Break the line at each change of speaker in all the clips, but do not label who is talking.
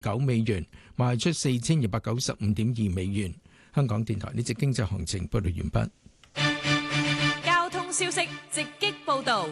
美元，賣出4295.2美元。香港電台呢節經濟行情報道完
畢。交通消息直擊報導。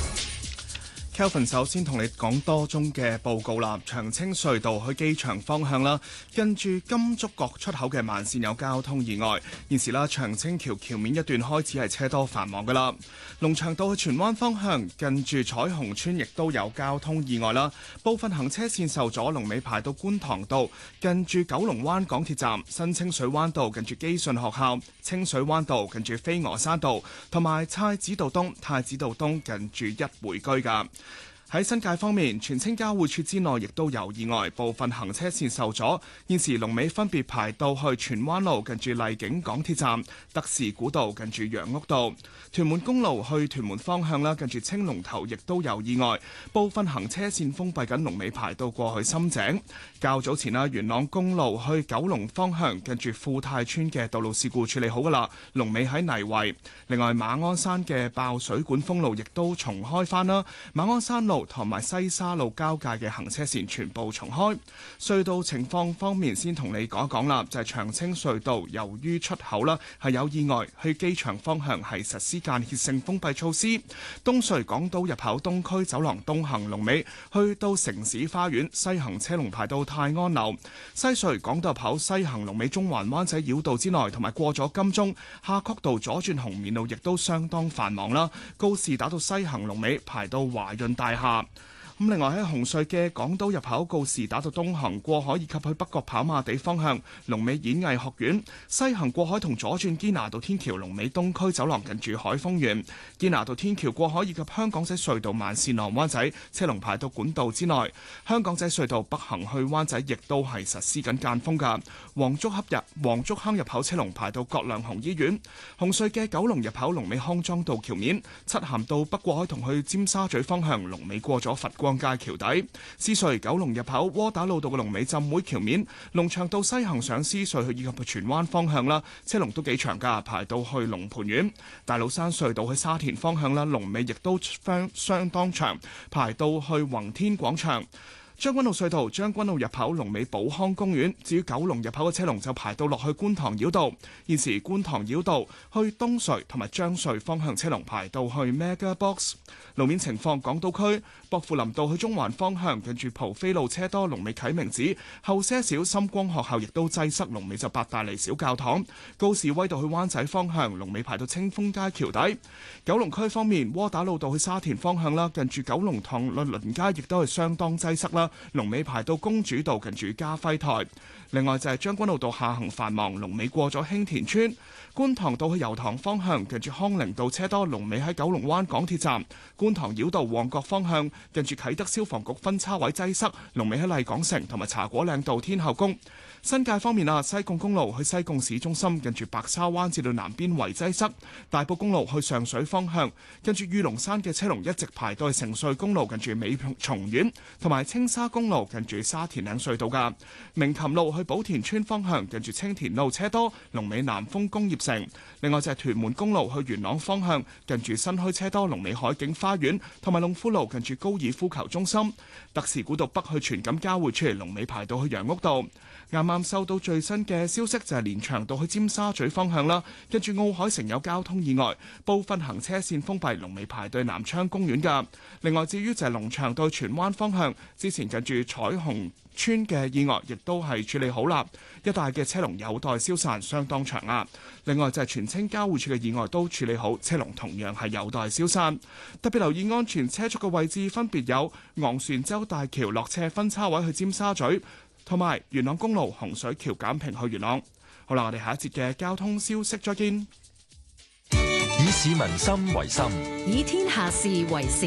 Kelvin 首先同你講多宗嘅報告啦。長青隧道去機場方向啦，近住金竹角出口嘅慢線有交通意外，現時啦長青橋橋面一段開始係車多繁忙噶啦。龍翔道去荃灣方向，近住彩虹村亦都有交通意外啦，部分行車線受阻，龍尾排到觀塘道，近住九龍灣港鐵站、新清水灣道近住基信學校、清水灣道近住飛鵝山道，同埋太子道東近住一回居噶。喺新界方面，荃青交匯處之內亦都有意外，部分行車線受阻。現時龍尾分別排到去荃灣路近住荔景港鐵站、德士古道近住楊屋道。屯門公路去屯門方向啦，近住青龍頭亦都有意外，部分行車線封閉緊，龍尾排到過去深井。較早前啦，元朗公路去九龍方向近住富泰村嘅道路事故處理好噶啦，龍尾喺泥圍。另外馬鞍山嘅爆水管封路亦都重開返啦，馬鞍山路同埋西沙路交界嘅行車線全部重開。隧道情況方面，先同你講一講啦，就係長青隧道由於出口啦係有意外，去機場方向係實施間歇性封閉措施。東隧港島入口東區走廊東行龍尾去到城市花園，西行車龍排到泰安樓。西隧港島入口西行龍尾中環灣仔繞道之內，同埋過咗金鐘夏慤道左轉紅棉路亦都相當繁忙啦。告士打道西行龍尾排到華潤大廈。咁另外喺紅隧嘅港島入口告士打道東行過海以及去北角跑馬地方向龍尾演藝學院，西行過海同左轉堅拿道天橋龍尾東區走廊近住海峰園，堅拿道天橋過海以及香港仔隧道慢線浪灣仔車龍排到管道之內，香港仔隧道北行去灣仔亦都係實施緊間封㗎。黃竹坑入口車龍排到葛量洪醫院，紅隧嘅九龍入口龍尾康莊道橋面，漆咸道北過海同去尖沙咀方向龍尾過咗佛光街橋底，獅隧九龍入口窩打老道嘅龍尾浸會橋面，龍翔道西行上獅隧以及去荃灣方向啦，車龍都幾長噶，排到去龍蟠苑。大老山隧道去沙田方向啦，龍尾亦都相當長，排到去宏天廣場。將軍澳隧道將軍澳入口龍尾寶康公園，至於九龍入口嘅車龍就排到落去觀塘繞道。現時觀塘繞道去東隧同埋將隧方向車龍排到去 Mega Box。路面情況，港島區薄扶林道去中環方向近住蒲飛路車多，龍尾啟明寺後些少，深光學校亦都擠塞，龍尾就八大厘小教堂。高士威道去灣仔方向龍尾排到清風街橋底。九龍區方面，窩打老道去沙田方向啦，近住九龍塘律倫街亦都係相當擠塞啦，龍尾排到公主道近住嘉輝台。另外就係將軍澳道下行繁忙，龍尾過咗興田村。觀塘道去油塘方向近住康寧道車多，龍尾喺九龍灣港鐵站。觀塘繞道旺角方向近住啟德消防局分叉位擠塞，龍尾喺麗港城同埋茶果嶺道天后宮。新界方面啊，西貢公路去西貢市中心近住白沙灣至到南邊圍擠塞，大埔公路去上水方向近住御龍山嘅車龍一直排到去城隧公路近住美松苑，同埋青沙公路近住沙田嶺隧道噶。明琴路去寶田村方向近住青田路車多，龍尾南豐工業城。另外就係屯門公路去元朗方向近住新墟車多，龍尾海景花園，同埋龍富路近住高爾夫球中心。特士古道北去荃錦交匯處，龍尾排到去楊屋道。啱啱收到最新嘅消息，就係連翔道去尖沙咀方向啦，跟住奧海城有交通意外，部分行車線封閉，龍尾排到南昌公園噶。另外至於就係龍翔道荃灣方向，之前近住彩虹村嘅意外亦都係處理好啦，一帶嘅車龍有待消散，相當長啊。另外就係荃青交匯處嘅意外都處理好，車龍同樣係有待消散。特別留意安全車速嘅位置分別有昂船洲大橋落斜分叉位去尖沙咀，同埋元朗公路洪水橋簡平去元朗。好啦，我哋下一節嘅交通消息再見。
以市民心為心，
以天下事為事。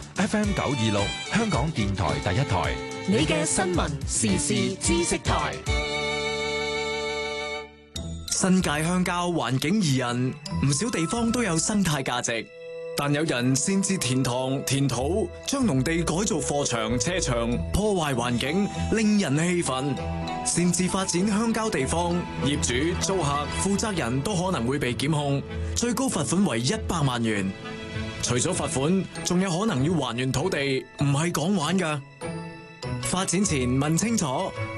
FM 926香港電台第一台，
你嘅新聞時事知識台。
新界鄉郊環境宜人，唔少地方都有生態價值。但有人擅自填塘填土，將農地改做貨場車場，破壞環境，令人氣憤。擅自發展鄉郊地方，業主、租客、負責人都可能會被檢控，最高罰款為100萬元。除咗罰款，仲有可能要還原土地，唔係講玩㗎。 發展前問清楚。